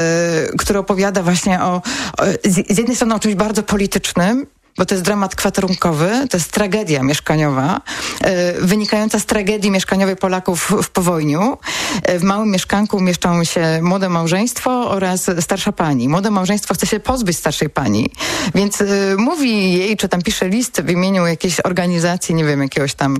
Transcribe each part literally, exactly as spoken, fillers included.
który opowiada właśnie o, o z, z jednej strony o czymś bardzo politycznym, bo to jest dramat kwaterunkowy, to jest tragedia mieszkaniowa, y, wynikająca z tragedii mieszkaniowej Polaków w powojniu. Y, w małym mieszkanku mieszczą się młode małżeństwo oraz starsza pani. Młode małżeństwo chce się pozbyć starszej pani, więc y, mówi jej, czy tam pisze list w imieniu jakiejś organizacji, nie wiem, jakiegoś tam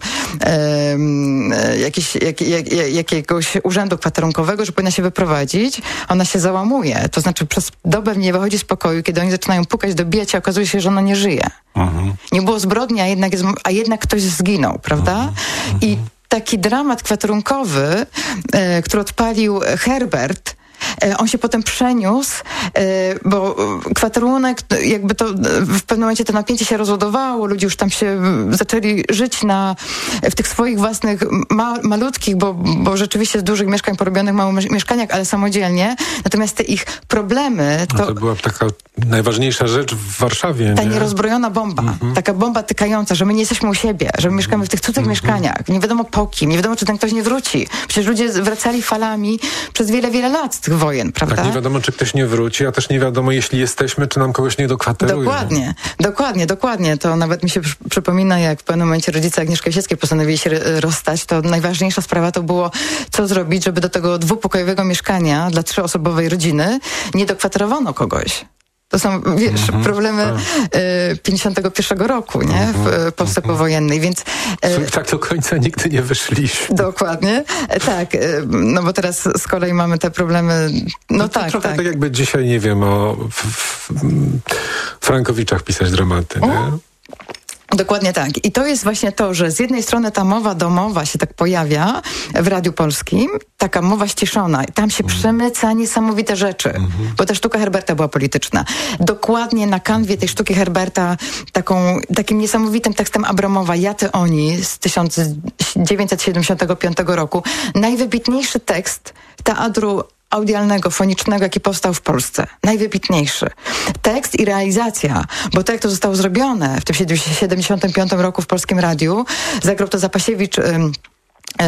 y, jakiś, jak, jak, jakiegoś urzędu kwaterunkowego, że powinna się wyprowadzić. Ona się załamuje, to znaczy przez dobę nie wychodzi z pokoju, kiedy oni zaczynają pukać, dobijać, a okazuje się, że ona nie żyje. Mhm. Nie było zbrodni, a jednak, jest, a jednak ktoś zginął, prawda? Mhm. I taki dramat kwaterunkowy, e, który odpalił Herbert, e, on się potem przeniósł, e, bo kwaterunek, jakby to w pewnym momencie to napięcie się rozładowało, ludzie już tam się zaczęli żyć na, w tych swoich własnych ma, malutkich, bo, bo rzeczywiście z dużych mieszkań porobionych małych mieszkaniach, ale samodzielnie. Natomiast te ich problemy... To, no to była taka najważniejsza rzecz w Warszawie. Ta nie? nierozbrojona bomba, mm-hmm. taka bomba tykająca, że my nie jesteśmy u siebie, że my mieszkamy w tych cudzych mm-hmm. mieszkaniach. Nie wiadomo po kim, nie wiadomo, czy ten ktoś nie wróci. Przecież ludzie wracali falami przez wiele, wiele lat z tych wojen, prawda? Tak, nie wiadomo, czy ktoś nie wróci, a też nie wiadomo, jeśli jesteśmy, czy nam kogoś nie dokwateruje. Dokładnie, dokładnie, dokładnie. To nawet mi się przy, przypomina, jak w pewnym momencie rodzice Agnieszki Osieckiej postanowili się rozstać, to najważniejsza sprawa to było, co zrobić, żeby do tego dwupokojowego mieszkania dla trzyosobowej rodziny nie dokwaterowano kogoś. To są, wiesz, mm-hmm. problemy y, pięćdziesiątego pierwszego roku, nie? W y, Polsce mm-hmm. powojennej, więc... Y, tak do końca nigdy nie wyszliśmy. Dokładnie. Tak, y, no bo teraz z kolei mamy te problemy... No, no tak, trochę tak. tak jakby dzisiaj, nie wiem, o w, w, Frankowiczach pisać dramaty, nie? Mm. Dokładnie tak. I to jest właśnie to, że z jednej strony ta mowa domowa się tak pojawia w Radiu Polskim, taka mowa ściszona. I tam się mm. przemyca niesamowite rzeczy, mm-hmm. bo ta sztuka Herberta była polityczna. Dokładnie na kanwie tej sztuki Herberta taką, takim niesamowitym tekstem Abramowa Ja, ty, oni z tysiąc dziewięćset siedemdziesiątego piątego roku. Najwybitniejszy tekst teatru audialnego, fonicznego, jaki powstał w Polsce. Najwybitniejszy. Tekst i realizacja, bo to jak to zostało zrobione w tym siedemdziesiątym piątym roku w Polskim Radiu, zagrał to Zapasiewicz yy, yy,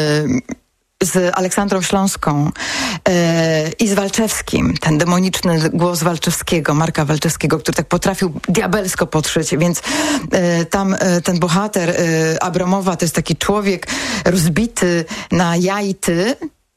z Aleksandrą Śląską yy, i z Walczewskim, ten demoniczny głos Walczewskiego, Marka Walczewskiego, który tak potrafił diabelsko podszyć, więc yy, tam yy, ten bohater yy, Abramowa to jest taki człowiek rozbity na ja i ty.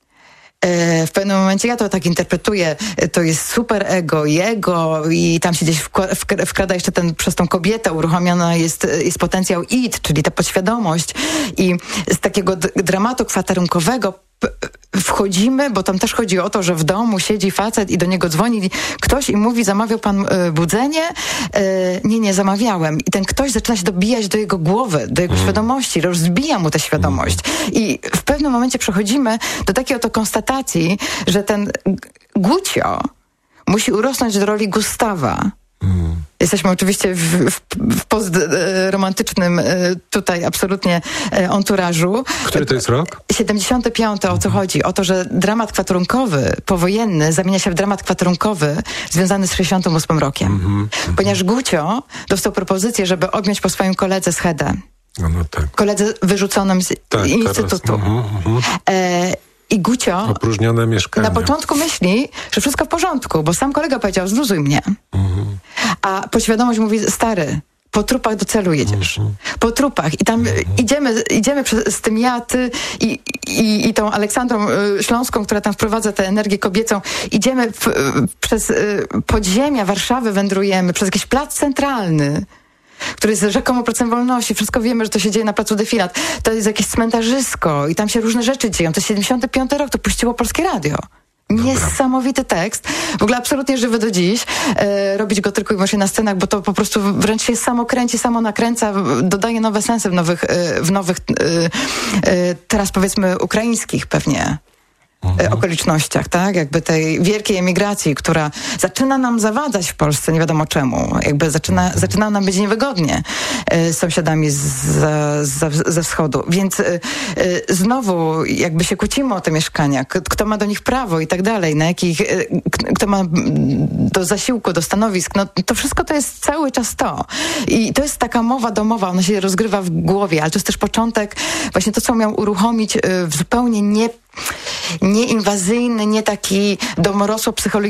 W pewnym momencie ja to tak interpretuję, to jest super ego, jego i tam się gdzieś wkrada jeszcze ten, przez tą kobietę uruchomiona jest, jest potencjał id, czyli ta podświadomość i z takiego d- dramatu kwaterunkowego wchodzimy, bo tam też chodzi o to, że w domu siedzi facet i do niego dzwoni ktoś i mówi, zamawiał pan y, budzenie? Y, nie, nie zamawiałem. I ten ktoś zaczyna się dobijać do jego głowy, do jego mm. świadomości, rozbija mu tę świadomość. I w pewnym momencie przechodzimy do takiej oto konstatacji, że ten Gucio musi urosnąć do roli Gustawa. Mm. Jesteśmy oczywiście w, w, w postromantycznym tutaj absolutnie enturażu. Który to jest rok? siedemdziesiąty piąty. O co chodzi? O to, że dramat kwaterunkowy powojenny zamienia się w dramat kwaterunkowy związany z sześćdziesiątym ósmym rokiem. Mm-hmm. Ponieważ Gucio dostał propozycję, żeby objąć po swoim koledze Schedę. No, no tak. Koledze wyrzuconym z tak, instytutu. Teraz, uh-huh, uh-huh. E, I Gucio opróżnione mieszkanie. Na początku myśli, że wszystko w porządku, bo sam kolega powiedział, zluzuj mnie. Mhm. A podświadomość mówi, stary, po trupach do celu jedziesz. Mhm. Po trupach. I tam mhm. idziemy, idziemy przez, z tym ja, ty i, i, i tą Aleksandrą y, Śląską, która tam wprowadza tę energię kobiecą. Idziemy w, y, przez y, podziemia Warszawy, wędrujemy, przez jakiś plac centralny, który jest rzekomo placem wolności. Wszystko wiemy, że to się dzieje na placu Defilat. To jest jakieś cmentarzysko i tam się różne rzeczy dzieją. To jest siedemdziesiąty piąty rok, to puściło Polskie Radio. Dobra. Niesamowity tekst. W ogóle absolutnie żywy do dziś. E, robić go tylko i wyłącznie na scenach, bo to po prostu wręcz się samo kręci, samo nakręca, dodaje nowe sensy w nowych, e, w nowych e, e, teraz powiedzmy ukraińskich pewnie Mhm. okolicznościach, tak? Jakby tej wielkiej emigracji, która zaczyna nam zawadzać w Polsce, nie wiadomo czemu. Jakby zaczyna, mhm. zaczyna nam być niewygodnie y, z sąsiadami z, z, z, ze wschodu. Więc y, y, znowu jakby się kłócimy o te mieszkania. K- kto ma do nich prawo i tak dalej. Na jakich, y, k- kto ma do zasiłku, do stanowisk. No to wszystko to jest cały czas to. I to jest taka mowa domowa. Ona się rozgrywa w głowie, ale to jest też początek, właśnie to, co miał uruchomić y, w zupełnie nie nieinwazyjny, nie taki domorosło-psychologiczny,